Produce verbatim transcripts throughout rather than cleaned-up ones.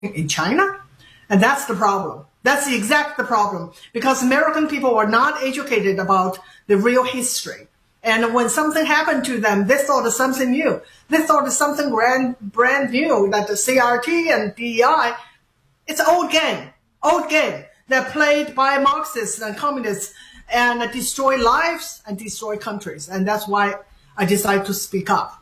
in China. And that's the problem. That's the exact the problem, because American people were not educated about the real history. And when something happened to them, they thought of something new. They thought of something brand, brand new, that the C R T and D E I, it's an old game, old game that played by Marxists and communists and destroy lives and destroy countries. And that's why I decided to speak up.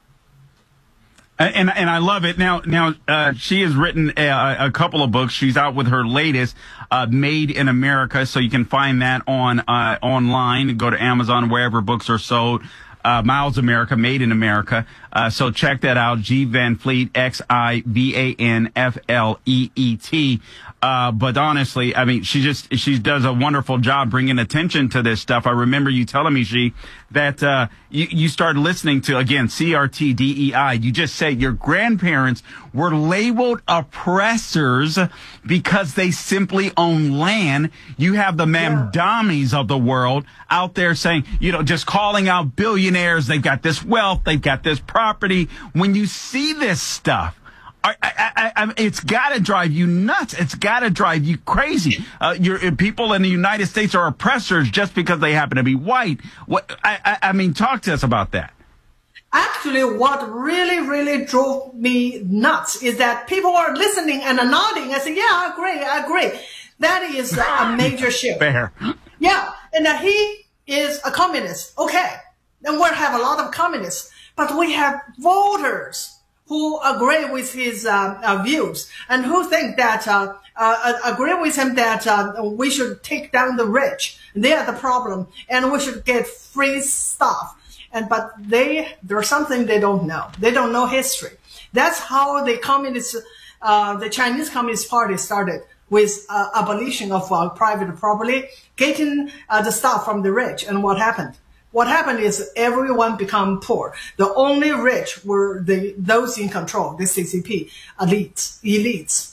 And and I love it. Now, now uh, she has written a, a couple of books. She's out with her latest, uh, Made in America. So you can find that on uh, online. Go to Amazon, wherever books are sold. Uh, Miles America, Made in America. Uh, so check that out. G Van Fleet, X I V A N F L E E T. Uh, but honestly, I mean, she just, she does a wonderful job bringing attention to this stuff. I remember you telling me, she, that, uh, you, you started listening to, again, C R T D E I. You just said your grandparents were labeled oppressors because they simply own land. You have the Mamdamis of the world out there saying, you know, just calling out billionaires. They've got this wealth. They've got this property. When you see this stuff, I, I, I, it's got to drive you nuts. It's got to drive you crazy. Uh, your people in the United States are oppressors just because they happen to be white. What I, I, I mean, talk to us about that. Actually, what really, really drove me nuts is that people are listening and nodding and saying, "Yeah, I agree, I agree." That is a major shift. Fair. Yeah, and uh, he is a communist. Okay, and we have a lot of communists, but we have voters who agree with his uh, uh, views and who think that uh, uh, agree with him that uh, we should take down the rich. They are the problem, and we should get free stuff. And but they there's something they don't know. They don't know history. That's how the communist, uh, the Chinese Communist Party started, with uh, abolition of uh, private property, getting uh, the stuff from the rich. And what happened? What happened is everyone become poor. The only rich were the those in control, the C C P elites. elites.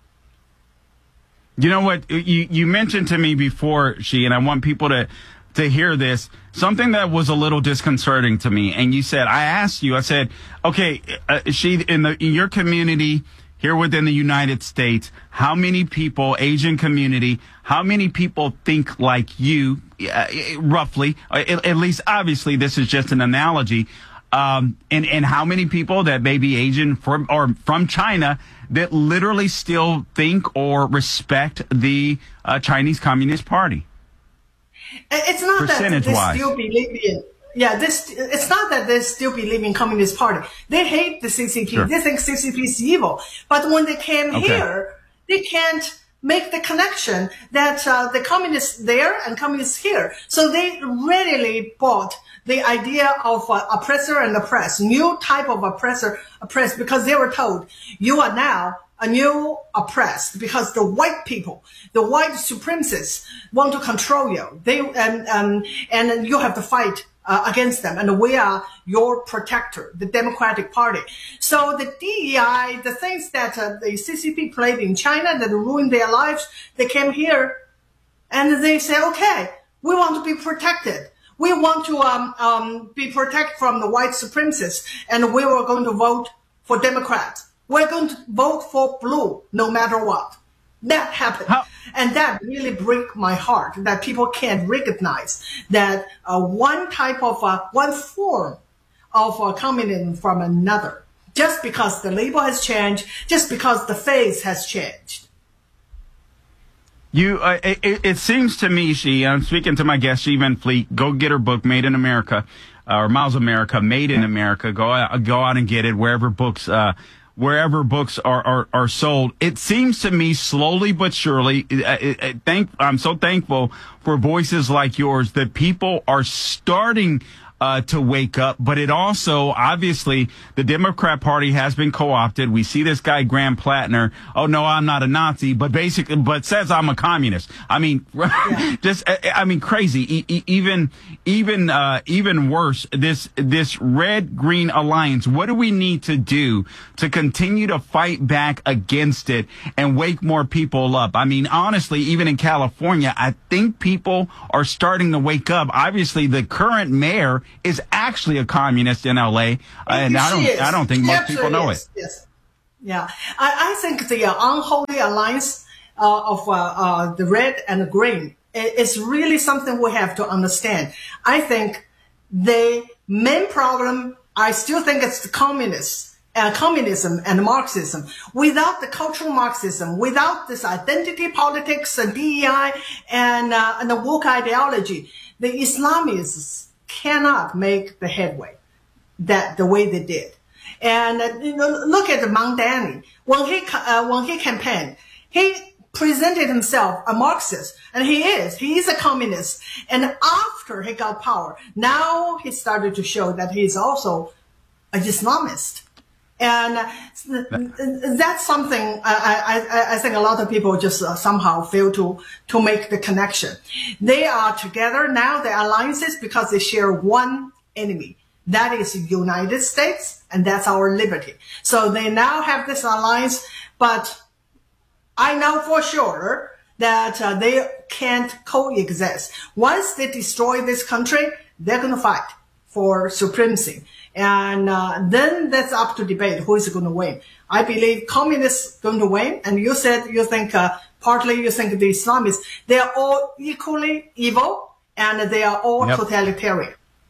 You know what? You, you mentioned to me before, Xi, and I want people to, to hear this, something that was a little disconcerting to me. And you said, I asked you, I said, okay, uh, Xi, in, the, in your community here within the United States, how many people, Asian community, how many people think like you, uh, roughly, uh, at, at least obviously this is just an analogy, um, and, and how many people that may be Asian from, or from China that literally still think or respect the uh, Chinese Communist Party? It's not that they still believe in, yeah, this, it's not that they still believe in Communist Party. They hate the C C P. Sure. They think C C P is evil. But when they came okay. here, they can't make the connection that uh, the communists there and communists here. So they readily bought the idea of uh, oppressor and oppressed, new type of oppressor, oppressed, because they were told, you are now a new oppressed, because the white people, the white supremacists want to control you. They, and, um, and you have to fight Uh, against them, and we are your protector, the Democratic Party. So the D E I, the things that uh, the C C P played in China that ruined their lives, they came here and they say, okay, we want to be protected. We want to um, um, be protected from the white supremacists, and we were going to vote for Democrats. We're going to vote for blue no matter what. That happened. How? And that really breaks my heart, that people can't recognize that uh, one type of, uh, one form of uh, communism from another, just because the label has changed, just because the face has changed. You, uh, it, it seems to me, Xi, I'm speaking to my guest, Xi Van Fleet, go get her book, Made in America, uh, or Miles America, Made in America. Go out, go out and get it wherever books, uh, wherever books are, are, are sold. It seems to me slowly but surely, I, I thank, I'm so thankful for voices like yours that people are starting uh, to wake up. But it also, obviously, the Democrat Party has been co-opted. We see this guy, Graham Plattner. Oh, no, I'm not a Nazi, but basically, but says I'm a communist. I mean, yeah. just, I mean, crazy. E- even, even, uh, even worse, this, this red-green alliance. What do we need to do to continue to fight back against it and wake more people up? I mean, honestly, even in California, I think people are starting to wake up. Obviously, the current mayor is actually a communist in L A, uh, and I don't, I don't think most people know it. Yes. Yeah, I, I think the uh, unholy alliance uh, of uh, uh, the red and the green is really something we have to understand. I think the main problem, I still think it's the communists. Uh, communism and Marxism. Without the cultural Marxism, without this identity politics and D E I and, uh, and the woke ideology, the Islamists cannot make the headway that the way they did. And uh, you know, look at Mamdani. When he uh, when he campaigned, he presented himself a Marxist, and he is. He is a communist. And after he got power, now he started to show that he is also an Islamist. And that's something I, I, I think a lot of people just uh, somehow fail to, to make the connection. They are together now, the alliances, because they share one enemy. That is the United States, and that's our liberty. So they now have this alliance, but I know for sure that uh, they can't coexist. Once they destroy this country, they're going to fight for supremacy. And uh, then that's up to debate who is going to win. I believe communists going to win. And you said you think uh, partly you think the Islamists, they are all equally evil and they are all yep. totalitarian.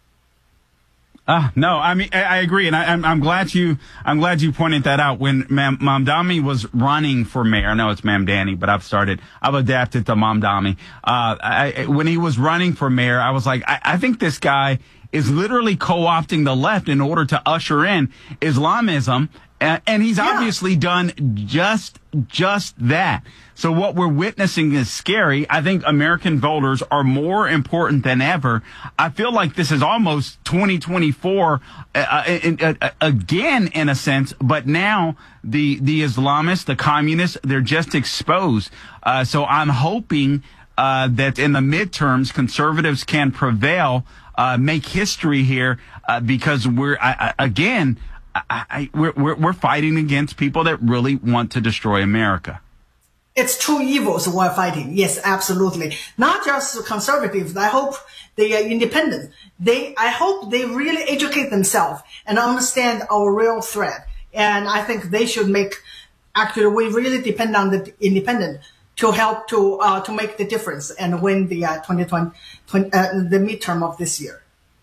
Uh, no, I mean, I, I agree. And I, I'm, I'm glad you, I'm glad you pointed that out. When Mam, Mamdani was running for mayor, I know it's Mamdani, but I've started, I've adapted to Mamdani. Uh, I, when he was running for mayor, I was like, I, I think this guy is literally co-opting the left in order to usher in Islamism. Uh, and he's yeah. obviously done just, just that. So what we're witnessing is scary. I think American voters are more important than ever. I feel like this is almost twenty twenty-four uh, in, uh, again, in a sense, but now the, the Islamists, the communists, they're just exposed. Uh, so I'm hoping uh, that in the midterms, conservatives can prevail, uh, make history here, uh, because we're, I, I, again, I, I, we're, we're, we're fighting against people that really want to destroy America. It's two evils we're fighting. Yes, absolutely. Not just conservatives. I hope they are independent. They, I hope they really educate themselves and understand our real threat. And I think they should make, actually, we really depend on the independent to help to, uh, to make the difference and win the, uh, twenty twenty, uh, the midterm of this year.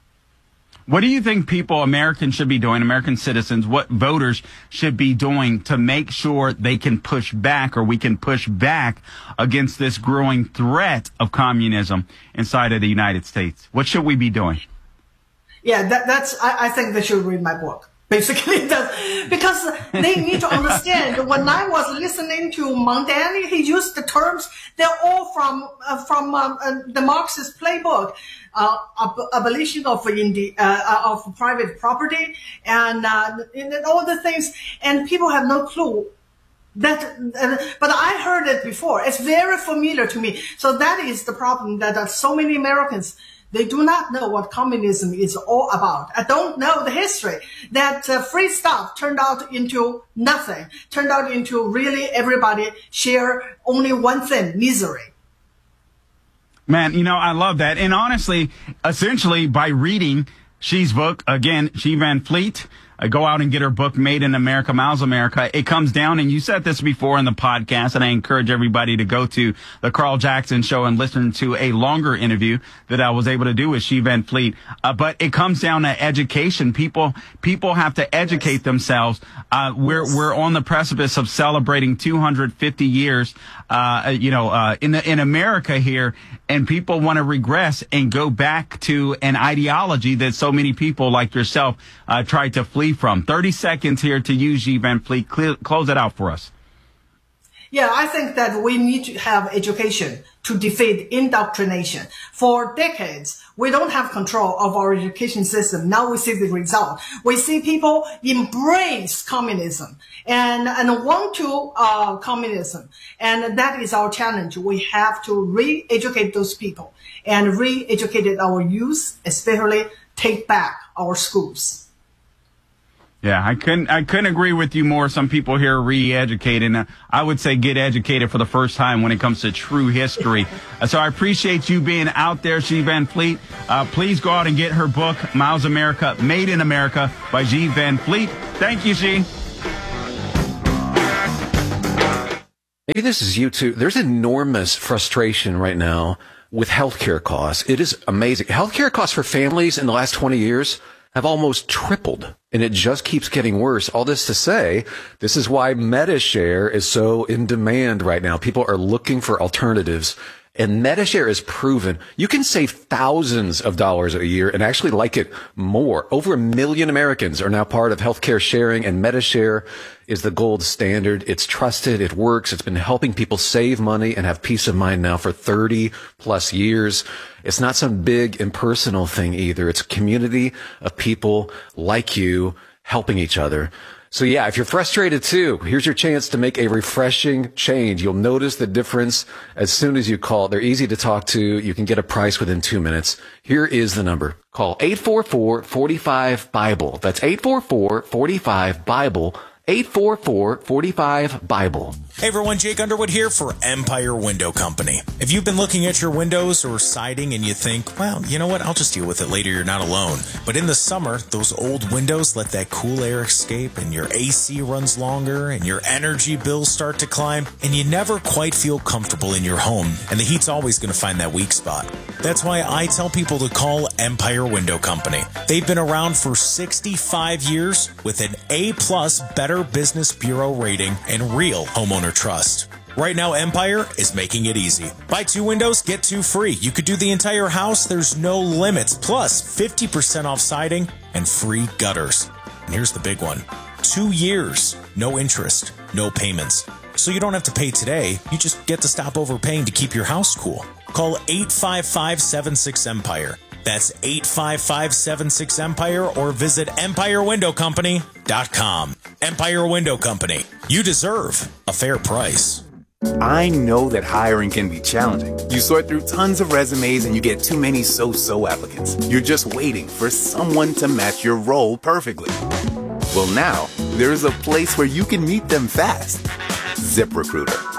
What do you think people, Americans should be doing, American citizens, what voters should be doing to make sure they can push back or we can push back against this growing threat of communism inside of the United States? What should we be doing? Yeah, that, that's, I, I think they should read my book. Basically, that's, because they need to understand. When I was listening to Mamdani, he used the terms, they're all from, uh, from uh, uh, the Marxist playbook. Uh, ab abolition of indi uh, of private property and, uh, and all the things, and people have no clue that. Uh, but I heard it before. It's very familiar to me. So that is the problem, that uh, so many Americans, they do not know what communism is all about. I don't know the history. That uh, free stuff turned out into nothing. Turned out into really everybody share only one thing: misery. Man, you know, I love that. And honestly, essentially, by reading Xi's book, again, Xi Van Fleet, uh, go out and get her book, Made in America, Miles America. It comes down, and you said this before in the podcast, and I encourage everybody to go to the Carl Jackson Show and listen to a longer interview that I was able to do with Xi Van Fleet. Uh, but it comes down to education. People, people have to educate yes. themselves. Uh, we're, yes. we're on the precipice of celebrating two hundred fifty years, uh, you know, uh, in the, in America here, and people want to regress and go back to an ideology that so many people like yourself, uh, tried to flee from. thirty seconds here to you, Xi Van Fleet. Clear, close it out for us. Yeah, I think that we need to have education to defeat indoctrination. For decades, we don't have control of our education system. Now we see the result. We see people embrace communism and, and want to, uh, communism. And that is our challenge. We have to re-educate those people and re-educate our youth, especially take back our schools. Yeah, I couldn't, I couldn't agree with you more. Some people here are re-educated. Uh, I would say get educated for the first time when it comes to true history. Uh, so I appreciate you being out there, Xi Van Fleet. Uh, please go out and get her book, Miles America, Made in America by Xi Van Fleet. Thank you, Xi. Maybe this is you too. There's enormous frustration right now with healthcare costs. It is amazing. Healthcare costs for families in the last twenty years have almost tripled, and it just keeps getting worse. All this to say, this is why Medi-Share is so in demand right now. People are looking for alternatives. And Medi-Share is proven you can save thousands of dollars a year and actually like it more. Over a million Americans are now part of healthcare sharing, and Medi-Share is the gold standard. It's trusted. It works. It's been helping people save money and have peace of mind now for thirty plus years. It's not some big impersonal thing either. It's a community of people like you helping each other. So yeah, if you're frustrated too, here's your chance to make a refreshing change. You'll notice the difference as soon as you call. They're easy to talk to. You can get a price within two minutes. Here is the number. Call eight four four, four five, BIBLE. That's eight four four, four five, BIBLE. eight four four, four five, BIBLE. Hey everyone, Jake Underwood here for Empire Window Company. If you've been looking at your windows or siding and you think, well, you know what, I'll just deal with it later, you're not alone. But in the summer, those old windows let that cool air escape and your A C runs longer and your energy bills start to climb and you never quite feel comfortable in your home, and the heat's always going to find that weak spot. That's why I tell people to call Empire Window Company. They've been around for sixty-five years with an A plus Better Business Bureau rating and real homeowner trust. Right now, Empire is making it easy. Buy two windows, get two free. You could do the entire house. There's no limits. Plus, fifty percent off siding and free gutters. And here's the big one. Two years, no interest, no payments. So you don't have to pay today. You just get to stop overpaying to keep your house cool. Call eight five five, seven six, EMPIRE. That's eight five five, seven six, EMPIRE or visit empire window company dot com. Empire Window Company. You deserve a fair price. I know that hiring can be challenging. You sort through tons of resumes and you get too many so-so applicants. You're just waiting for someone to match your role perfectly. Well, now, there's a place where you can meet them fast. ZipRecruiter.